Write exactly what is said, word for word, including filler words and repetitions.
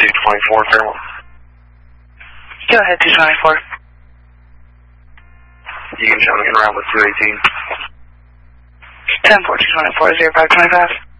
two twenty-four, Fairmont. Go ahead, two twenty-four. You can show me in route with two eighteen. ten four two twenty-four, zero five twenty-five.